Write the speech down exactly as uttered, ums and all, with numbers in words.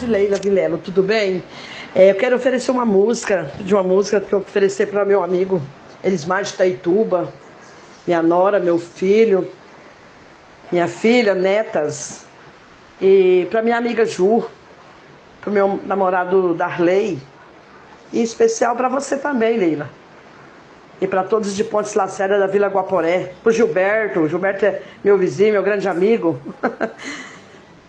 tarde, Leila Vilelo, tudo bem? É, eu quero oferecer uma música, de uma música que eu oferecer para meu amigo Elismar de Itaituba, minha nora, meu filho, minha filha, netas, e para minha amiga Ju, para o meu namorado Darley, e em especial para você também, Leila. E para todos de Pontes Lacerda da Vila Guaporé, para o Gilberto, o Gilberto é meu vizinho, meu grande amigo.